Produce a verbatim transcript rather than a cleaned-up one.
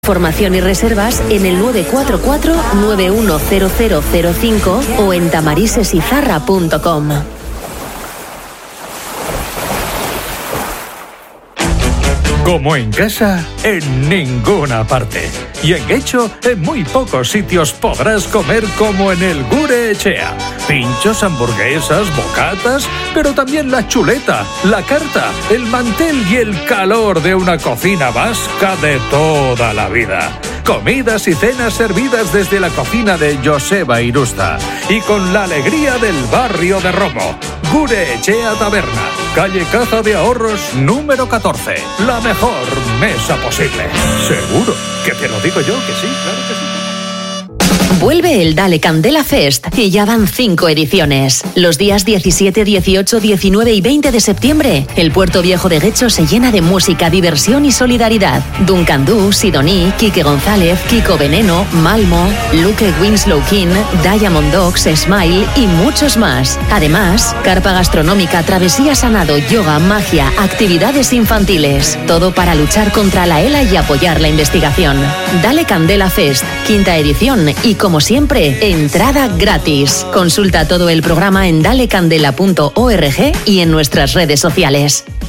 Formación y reservas en el nueve cuatro cuatro nueve uno cero cero cero cinco o en tamarisesizarra punto com. Como en casa, en ninguna parte. Y en Getxo, en muy pocos sitios podrás comer como en el Gure Etxea. Pinchos, hamburguesas, bocatas, pero también la chuleta, la carta, el mantel y el calor de una cocina vasca de toda la vida. Comidas y cenas servidas desde la cocina de Joseba Irusta y con la alegría del barrio de Romo. Gure Etxea Taberna, calle Caja de Ahorros número catorce. La mejor mesa posible. Seguro que te lo digo yo que sí, claro que sí. Vuelve el Dale Candela Fest y ya van cinco ediciones. Los días diecisiete, dieciocho, diecinueve y veinte de septiembre, el Puerto Viejo de Getxo se llena de música, diversión y solidaridad. Duncan Du, Sidoní, Quique González, Kiko Veneno, Malmo, Luke Winslow King, Diamond Dogs, Smile y muchos más. Además, carpa gastronómica, travesía sanado, yoga, magia, actividades infantiles. Todo para luchar contra la ELA y apoyar la investigación. Dale Candela Fest, quinta edición y como siempre, entrada gratis. Consulta todo el programa en dale candela punto org y en nuestras redes sociales.